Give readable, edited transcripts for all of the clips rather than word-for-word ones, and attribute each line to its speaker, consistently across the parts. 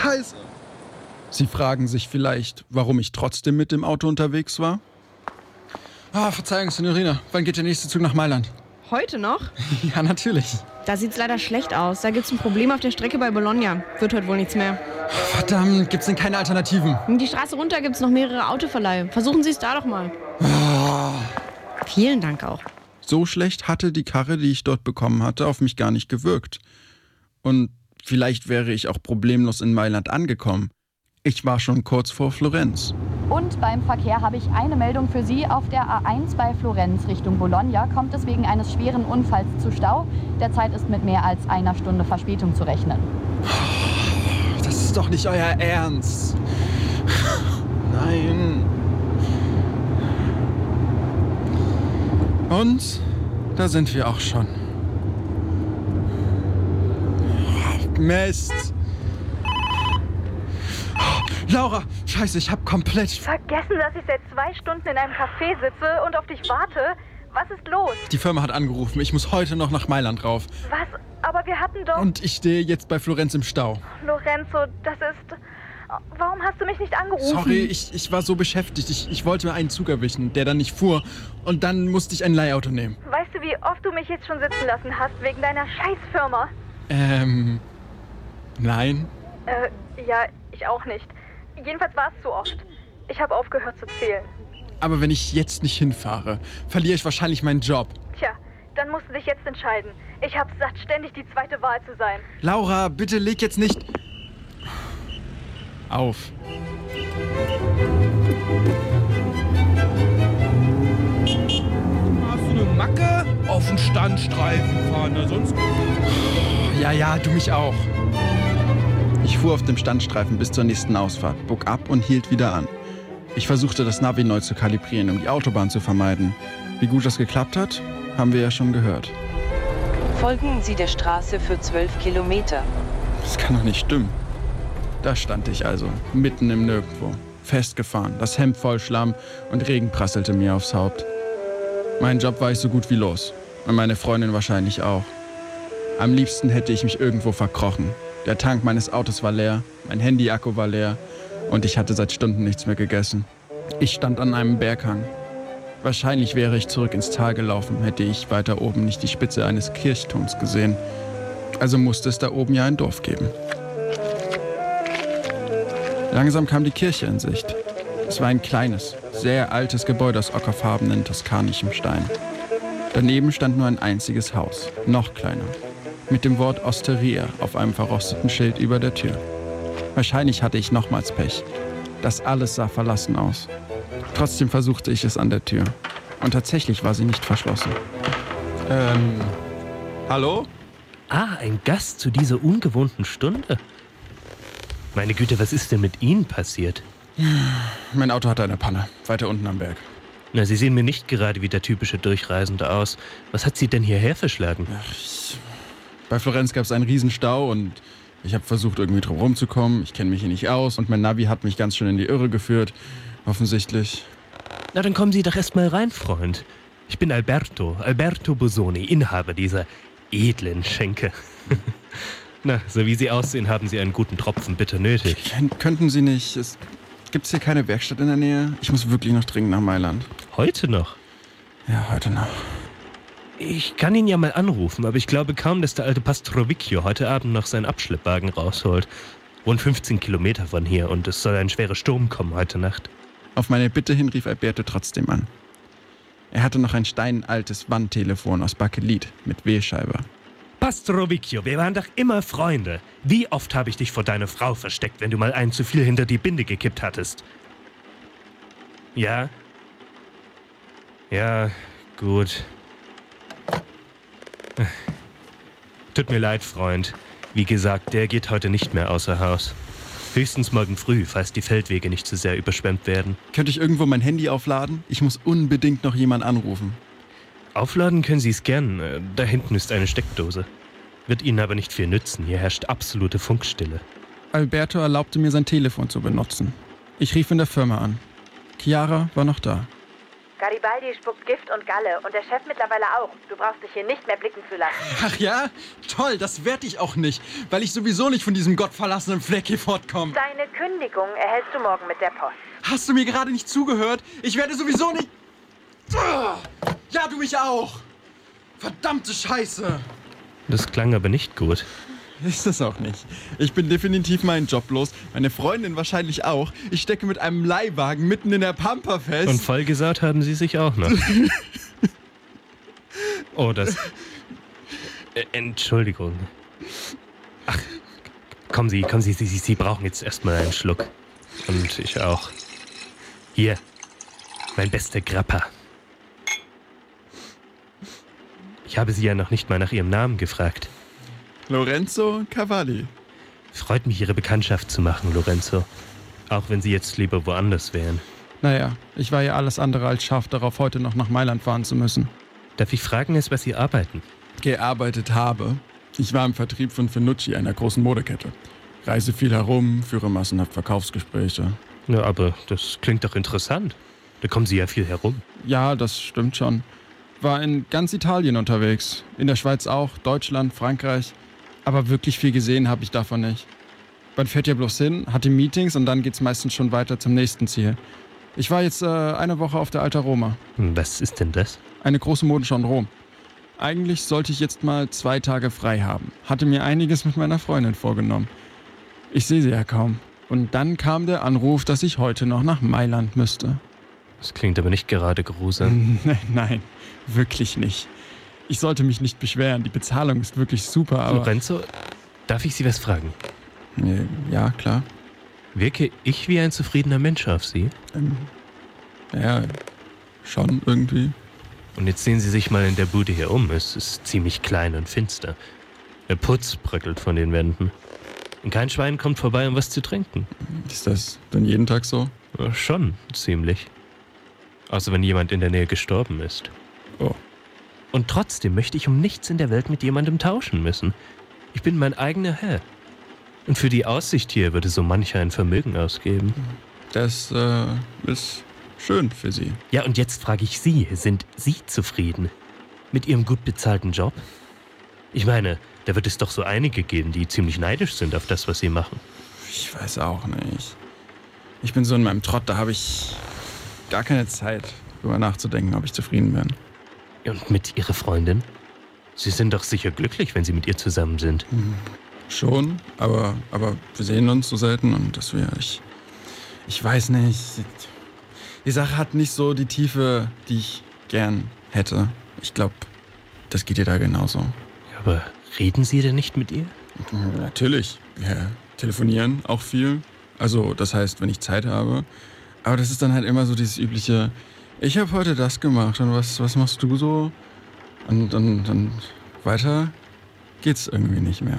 Speaker 1: Scheiße! Sie fragen sich vielleicht, warum ich trotzdem mit dem Auto unterwegs war? Verzeihung, Signorina. Wann geht der nächste Zug nach Mailand?
Speaker 2: Heute noch?
Speaker 1: Ja, natürlich.
Speaker 2: Da sieht's leider schlecht aus. Da gibt's ein Problem auf der Strecke bei Bologna. Wird heute wohl nichts mehr.
Speaker 1: Verdammt, gibt's denn keine Alternativen?
Speaker 2: Die Straße runter gibt's noch mehrere Autoverleihe. Versuchen Sie es da doch mal. Vielen Dank auch.
Speaker 1: So schlecht hatte die Karre, die ich dort bekommen hatte, auf mich gar nicht gewirkt. Und vielleicht wäre ich auch problemlos in Mailand angekommen. Ich war schon kurz vor Florenz.
Speaker 3: Und beim Verkehr habe ich eine Meldung für Sie. Auf der A1 bei Florenz Richtung Bologna kommt es wegen eines schweren Unfalls zu Stau. Derzeit ist mit mehr als einer Stunde Verspätung zu rechnen.
Speaker 1: Das ist doch nicht euer Ernst. Nein. Und da sind wir auch schon. Mist. Laura, scheiße, ich hab komplett...
Speaker 4: Vergessen, dass ich seit 2 Stunden in einem Café sitze und auf dich warte. Was ist los?
Speaker 1: Die Firma hat angerufen. Ich muss heute noch nach Mailand rauf.
Speaker 4: Was? Aber wir hatten doch...
Speaker 1: Und ich stehe jetzt bei Florenz im Stau.
Speaker 4: Lorenzo, das ist... Warum hast du mich nicht angerufen?
Speaker 1: Sorry, ich war so beschäftigt. Ich wollte mir einen Zug erwischen, der dann nicht fuhr. Und dann musste ich ein Leihauto nehmen.
Speaker 4: Weißt du, wie oft du mich jetzt schon sitzen lassen hast wegen deiner Scheißfirma?
Speaker 1: Nein.
Speaker 4: Ja, ich auch nicht. Jedenfalls war es zu oft. Ich habe aufgehört zu zählen.
Speaker 1: Aber wenn ich jetzt nicht hinfahre, verliere ich wahrscheinlich meinen Job.
Speaker 4: Tja, dann musst du dich jetzt entscheiden. Ich hab's satt, ständig die zweite Wahl zu sein.
Speaker 1: Laura, bitte leg jetzt nicht... auf.
Speaker 5: Hast du eine Macke? Auf den Standstreifen fahren, na sonst...
Speaker 1: Ja, du mich auch. Ich fuhr auf dem Standstreifen bis zur nächsten Ausfahrt, bog ab und hielt wieder an. Ich versuchte, das Navi neu zu kalibrieren, um die Autobahn zu vermeiden. Wie gut das geklappt hat, haben wir ja schon gehört.
Speaker 6: Folgen Sie der Straße für 12 Kilometer.
Speaker 1: Das kann doch nicht stimmen. Da stand ich also, mitten im Nirgendwo, festgefahren, das Hemd voll Schlamm und Regen prasselte mir aufs Haupt. Meinen Job war ich so gut wie los und meine Freundin wahrscheinlich auch. Am liebsten hätte ich mich irgendwo verkrochen. Der Tank meines Autos war leer, mein Handy-Akku war leer und ich hatte seit Stunden nichts mehr gegessen. Ich stand an einem Berghang. Wahrscheinlich wäre ich zurück ins Tal gelaufen, hätte ich weiter oben nicht die Spitze eines Kirchturms gesehen. Also musste es da oben ja ein Dorf geben. Langsam kam die Kirche in Sicht. Es war ein kleines, sehr altes Gebäude aus ockerfarbenen toskanischem Stein. Daneben stand nur ein einziges Haus, noch kleiner, mit dem Wort Osteria auf einem verrosteten Schild über der Tür. Wahrscheinlich hatte ich nochmals Pech. Das alles sah verlassen aus. Trotzdem versuchte ich es an der Tür. Und tatsächlich war sie nicht verschlossen. Hallo?
Speaker 7: Ein Gast zu dieser ungewohnten Stunde? Meine Güte, was ist denn mit Ihnen passiert?
Speaker 1: Mein Auto hatte eine Panne, weiter unten am Berg.
Speaker 7: Na, Sie sehen mir nicht gerade wie der typische Durchreisende aus. Was hat Sie denn hierher verschlagen?
Speaker 1: Bei Florenz gab es einen Riesenstau und ich habe versucht, irgendwie drum rumzukommen. Ich kenne mich hier nicht aus und mein Navi hat mich ganz schön in die Irre geführt. Offensichtlich.
Speaker 7: Na, dann kommen Sie doch erst mal rein, Freund. Ich bin Alberto Bosoni, Inhaber dieser edlen Schenke. Na, so wie Sie aussehen, haben Sie einen guten Tropfen bitter nötig.
Speaker 1: Könnten Sie nicht... Gibt's hier keine Werkstatt in der Nähe? Ich muss wirklich noch dringend nach Mailand.
Speaker 7: Heute noch?
Speaker 1: Ja, heute noch.
Speaker 7: Ich kann ihn ja mal anrufen, aber ich glaube kaum, dass der alte Pastrovicchio heute Abend noch seinen Abschleppwagen rausholt. Rund 15 Kilometer von hier und es soll ein schwerer Sturm kommen heute Nacht.
Speaker 1: Auf meine Bitte hin rief Alberto trotzdem an. Er hatte noch ein steinaltes Wandtelefon aus Bakelit mit Wählscheibe.
Speaker 7: Pastrovicchio, wir waren doch immer Freunde. Wie oft habe ich dich vor deiner Frau versteckt, wenn du mal einen zu viel hinter die Binde gekippt hattest? Ja? Ja, gut. Tut mir leid, Freund. Wie gesagt, der geht heute nicht mehr außer Haus. Höchstens morgen früh, falls die Feldwege nicht zu sehr überschwemmt werden.
Speaker 1: Könnte ich irgendwo mein Handy aufladen? Ich muss unbedingt noch jemanden anrufen.
Speaker 7: Aufladen können Sie es gern. Da hinten ist eine Steckdose. Wird Ihnen aber nicht viel nützen. Hier herrscht absolute Funkstille.
Speaker 1: Alberto erlaubte mir, sein Telefon zu benutzen. Ich rief in der Firma an. Chiara war noch da.
Speaker 8: Garibaldi spuckt Gift und Galle und der Chef mittlerweile auch. Du brauchst dich hier nicht mehr blicken zu lassen.
Speaker 1: Ach ja? Toll, das werd ich auch nicht, weil ich sowieso nicht von diesem gottverlassenen Fleck hier fortkomme.
Speaker 8: Deine Kündigung erhältst du morgen mit der Post.
Speaker 1: Hast du mir gerade nicht zugehört? Ich werde sowieso nicht... Ja, du mich auch. Verdammte Scheiße.
Speaker 7: Das klang aber nicht gut.
Speaker 1: Ist es auch nicht. Ich bin definitiv meinen Job los. Meine Freundin wahrscheinlich auch. Ich stecke mit einem Leihwagen mitten in der Pampa fest.
Speaker 7: Und vollgesaut haben Sie sich auch noch. Oh, das... Entschuldigung. Ach, kommen Sie, Sie brauchen jetzt erstmal einen Schluck. Und ich auch. Hier, mein bester Grappa. Ich habe Sie ja noch nicht mal nach Ihrem Namen gefragt.
Speaker 1: Lorenzo Cavalli.
Speaker 7: Freut mich, Ihre Bekanntschaft zu machen, Lorenzo. Auch wenn Sie jetzt lieber woanders wären.
Speaker 1: Naja, ich war ja alles andere als scharf darauf, heute noch nach Mailand fahren zu müssen.
Speaker 7: Darf ich fragen, was Sie arbeiten?
Speaker 1: Gearbeitet habe. Ich war im Vertrieb von Finucci, einer großen Modekette. Reise viel herum, führe massenhaft Verkaufsgespräche.
Speaker 7: Ja, aber das klingt doch interessant. Da kommen Sie ja viel herum.
Speaker 1: Ja, das stimmt schon. War in ganz Italien unterwegs. In der Schweiz auch, Deutschland, Frankreich. Aber wirklich viel gesehen habe ich davon nicht. Man fährt ja bloß hin, hat die Meetings und dann geht's meistens schon weiter zum nächsten Ziel. Ich war jetzt eine Woche auf der Alta Roma.
Speaker 7: Was ist denn das?
Speaker 1: Eine große Modenschau in Rom. Eigentlich sollte ich jetzt mal 2 Tage frei haben. Hatte mir einiges mit meiner Freundin vorgenommen. Ich sehe sie ja kaum. Und dann kam der Anruf, dass ich heute noch nach Mailand müsste.
Speaker 7: Das klingt aber nicht gerade gruselig.
Speaker 1: Nein, wirklich nicht. Ich sollte mich nicht beschweren. Die Bezahlung ist wirklich super, aber...
Speaker 7: Lorenzo, darf ich Sie was fragen?
Speaker 1: Ja, klar.
Speaker 7: Wirke ich wie ein zufriedener Mensch auf Sie?
Speaker 1: Ja, schon irgendwie.
Speaker 7: Und jetzt sehen Sie sich mal in der Bude hier um. Es ist ziemlich klein und finster. Der Putz bröckelt von den Wänden. Und kein Schwein kommt vorbei, um was zu trinken.
Speaker 1: Ist das denn jeden Tag so?
Speaker 7: Ja, schon, ziemlich. Außer wenn jemand in der Nähe gestorben ist.
Speaker 1: Oh.
Speaker 7: Und trotzdem möchte ich um nichts in der Welt mit jemandem tauschen müssen. Ich bin mein eigener Herr. Und für die Aussicht hier würde so mancher ein Vermögen ausgeben.
Speaker 1: Das ist schön für Sie.
Speaker 7: Ja, und jetzt frage ich Sie, sind Sie zufrieden mit Ihrem gut bezahlten Job? Ich meine, da wird es doch so einige geben, die ziemlich neidisch sind auf das, was Sie machen.
Speaker 1: Ich weiß auch nicht. Ich bin so in meinem Trott, da habe ich gar keine Zeit, darüber nachzudenken, ob ich zufrieden bin.
Speaker 7: Und mit Ihrer Freundin? Sie sind doch sicher glücklich, wenn Sie mit ihr zusammen sind.
Speaker 1: Schon, aber wir sehen uns so selten und dass wir... Ich weiß nicht. Die Sache hat nicht so die Tiefe, die ich gern hätte. Ich glaube, das geht ihr da genauso.
Speaker 7: Ja, aber reden Sie denn nicht mit ihr?
Speaker 1: Natürlich. Wir telefonieren auch viel. Also, das heißt, wenn ich Zeit habe. Aber das ist dann halt immer so dieses übliche... Ich habe heute das gemacht und was machst du so? Und weiter geht's irgendwie nicht mehr.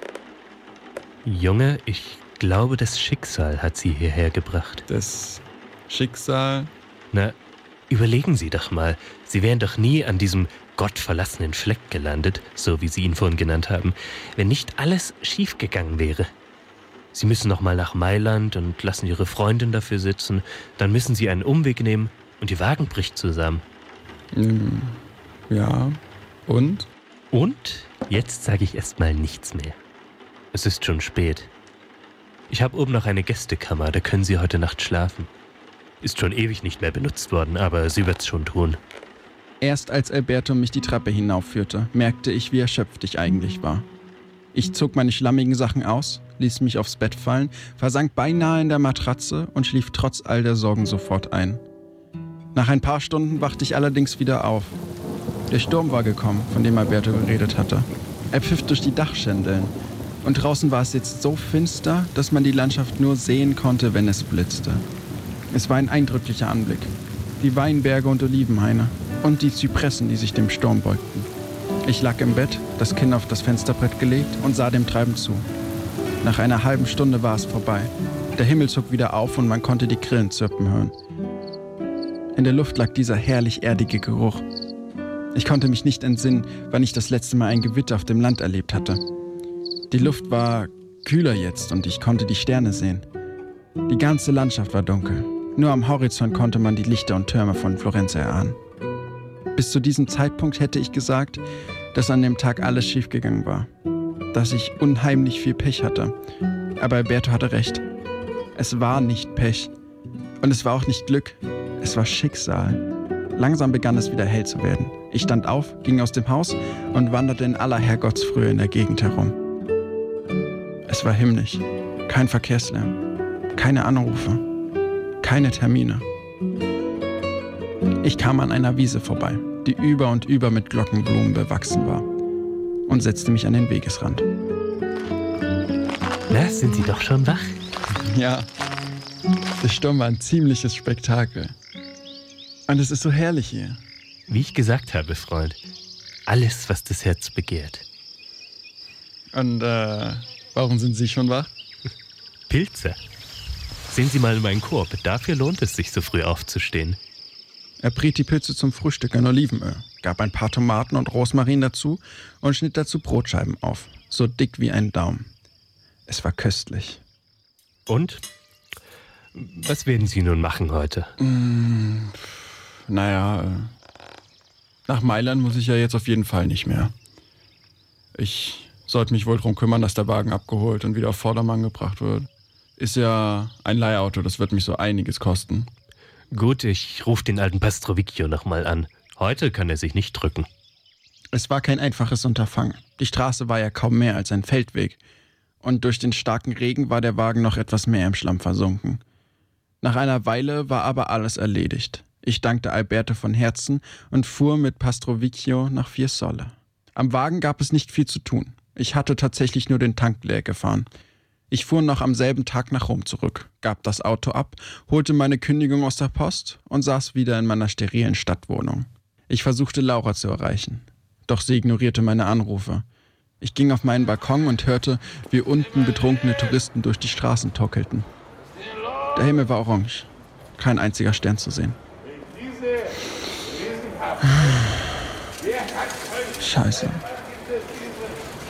Speaker 7: Junge, ich glaube, das Schicksal hat Sie hierher gebracht.
Speaker 1: Das Schicksal?
Speaker 7: Na, überlegen Sie doch mal. Sie wären doch nie an diesem gottverlassenen Fleck gelandet, so wie Sie ihn vorhin genannt haben, wenn nicht alles schiefgegangen wäre. Sie müssen noch mal nach Mailand und lassen Ihre Freundin dafür sitzen. Dann müssen Sie einen Umweg nehmen. Und Ihr Wagen bricht zusammen.
Speaker 1: Ja, und?
Speaker 7: Und jetzt sage ich erstmal nichts mehr. Es ist schon spät. Ich habe oben noch eine Gästekammer, da können Sie heute Nacht schlafen. Ist schon ewig nicht mehr benutzt worden, aber sie wird's schon tun.
Speaker 1: Erst als Alberto mich die Treppe hinaufführte, merkte ich, wie erschöpft ich eigentlich war. Ich zog meine schlammigen Sachen aus, ließ mich aufs Bett fallen, versank beinahe in der Matratze und schlief trotz all der Sorgen sofort ein. Nach ein paar Stunden wachte ich allerdings wieder auf. Der Sturm war gekommen, von dem Alberto geredet hatte. Er pfiff durch die Dachschindeln. Und draußen war es jetzt so finster, dass man die Landschaft nur sehen konnte, wenn es blitzte. Es war ein eindrücklicher Anblick. Die Weinberge und Olivenhaine und die Zypressen, die sich dem Sturm beugten. Ich lag im Bett, das Kinn auf das Fensterbrett gelegt und sah dem Treiben zu. Nach einer halben Stunde war es vorbei. Der Himmel zog wieder auf und man konnte die Grillen zirpen hören. In der Luft lag dieser herrlich erdige Geruch. Ich konnte mich nicht entsinnen, wann ich das letzte Mal ein Gewitter auf dem Land erlebt hatte. Die Luft war kühler jetzt und ich konnte die Sterne sehen. Die ganze Landschaft war dunkel. Nur am Horizont konnte man die Lichter und Türme von Florenz erahnen. Bis zu diesem Zeitpunkt hätte ich gesagt, dass an dem Tag alles schiefgegangen war. Dass ich unheimlich viel Pech hatte. Aber Alberto hatte recht. Es war nicht Pech. Und es war auch nicht Glück. Es war Schicksal. Langsam begann es wieder hell zu werden. Ich stand auf, ging aus dem Haus und wanderte in aller Herrgottsfrühe in der Gegend herum. Es war himmlisch. Kein Verkehrslärm. Keine Anrufe. Keine Termine. Ich kam an einer Wiese vorbei, die über und über mit Glockenblumen bewachsen war, und setzte mich an den Wegesrand.
Speaker 7: Na, sind Sie doch schon wach?
Speaker 1: Ja, der Sturm war ein ziemliches Spektakel. Und es ist so herrlich hier.
Speaker 7: Wie ich gesagt habe, Freund, alles, was das Herz begehrt.
Speaker 1: Und warum sind Sie schon wach?
Speaker 7: Pilze. Sehen Sie mal in meinen Korb, dafür lohnt es sich, so früh aufzustehen.
Speaker 1: Er briet die Pilze zum Frühstück in Olivenöl, gab ein paar Tomaten und Rosmarin dazu und schnitt dazu Brotscheiben auf, so dick wie ein Daumen. Es war köstlich.
Speaker 7: Und? Was werden Sie nun machen heute?
Speaker 1: Nach Mailand muss ich ja jetzt auf jeden Fall nicht mehr. Ich sollte mich wohl darum kümmern, dass der Wagen abgeholt und wieder auf Vordermann gebracht wird. Ist ja ein Leihauto, das wird mich so einiges kosten.
Speaker 7: Gut, ich rufe den alten Pastrovicchio nochmal an. Heute kann er sich nicht drücken.
Speaker 1: Es war kein einfaches Unterfangen. Die Straße war ja kaum mehr als ein Feldweg. Und durch den starken Regen war der Wagen noch etwas mehr im Schlamm versunken. Nach einer Weile war aber alles erledigt. Ich dankte Alberto von Herzen und fuhr mit Pastrovicchio nach Fiesole. Am Wagen gab es nicht viel zu tun. Ich hatte tatsächlich nur den Tank leer gefahren. Ich fuhr noch am selben Tag nach Rom zurück, gab das Auto ab, holte meine Kündigung aus der Post und saß wieder in meiner sterilen Stadtwohnung. Ich versuchte Laura zu erreichen, doch sie ignorierte meine Anrufe. Ich ging auf meinen Balkon und hörte, wie unten betrunkene Touristen durch die Straßen torkelten. Der Himmel war orange, kein einziger Stern zu sehen. Scheiße.